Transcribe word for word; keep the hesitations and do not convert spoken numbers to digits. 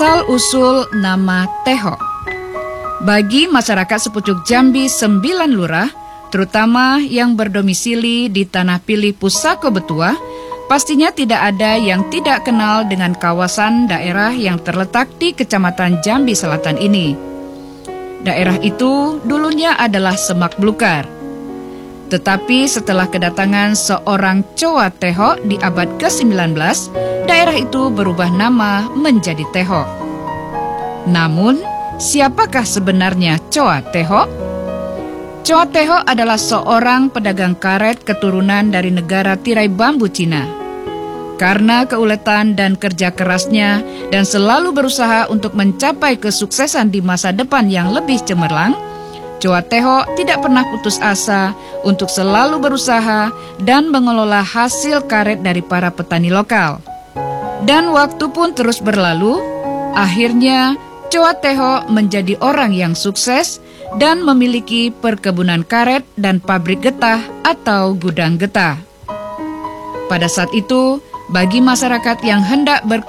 Asal-usul nama Teho. Bagi masyarakat sepucuk Jambi sembilan lurah, terutama yang berdomisili di Tanah Pilih Pusako Betua, pastinya tidak ada yang tidak kenal dengan kawasan daerah yang terletak di Kecamatan Jambi Selatan ini. Daerah itu dulunya adalah semak belukar. Tetapi setelah kedatangan seorang Coa Teho di abad ke sembilan belas, daerah itu berubah nama menjadi Teho. Namun, siapakah sebenarnya Coa Teho? Coa Teho adalah seorang pedagang karet keturunan dari negara tirai bambu Cina. Karena keuletan dan kerja kerasnya dan selalu berusaha untuk mencapai kesuksesan di masa depan yang lebih cemerlang, Coa Teho tidak pernah putus asa untuk selalu berusaha dan mengelola hasil karet dari para petani lokal. Dan waktu pun terus berlalu, akhirnya Coa Teho menjadi orang yang sukses dan memiliki perkebunan karet dan pabrik getah atau gudang getah. Pada saat itu, bagi masyarakat yang hendak berkunjung